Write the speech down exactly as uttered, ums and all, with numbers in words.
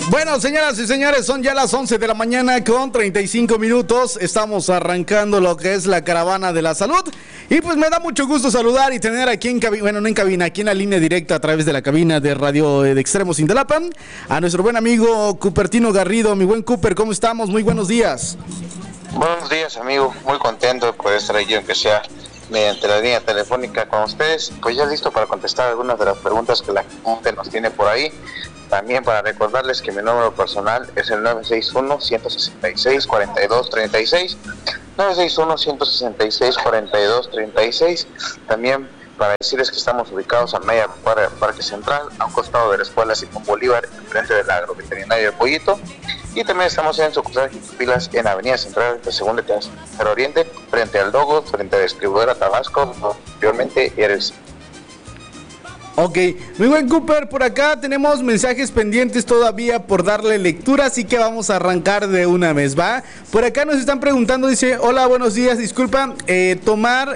Bueno, señoras y señores, son ya las once de la mañana con treinta y cinco minutos. Estamos arrancando lo que es la caravana de la salud. Y pues me da mucho gusto saludar y tener aquí en cabina, bueno, no en cabina, aquí en la línea directa a través de la cabina de Radio de Extremos Indalapan, a nuestro buen amigo Cupertino Garrido. Mi buen Cooper, ¿cómo estamos? Muy buenos días. Buenos días, amigo. Muy contento de poder estar aquí, aunque sea mediante la línea telefónica con ustedes. Pues ya listo para contestar algunas de las preguntas que la gente nos tiene por ahí. También para recordarles que mi número personal es el nueve seis uno, uno seis seis, cuatro dos tres seis, nueve seis uno, uno seis seis, cuatro dos tres seis. También para decirles que estamos ubicados a media cuadra del Parque Central, a un costado de la Escuela Simón Bolívar, enfrente del Agroveterinario de Pollito. Y también estamos en sucursal Pilas en Avenida Central de Segunda y Oriente, frente al Dogo, frente a la distribuidora Tabasco, posteriormente Eres. Ok, muy buen Cooper, por acá tenemos mensajes pendientes todavía por darle lectura, así que vamos a arrancar de una vez, ¿va? Por acá nos están preguntando, dice, hola, buenos días, disculpa, eh, tomar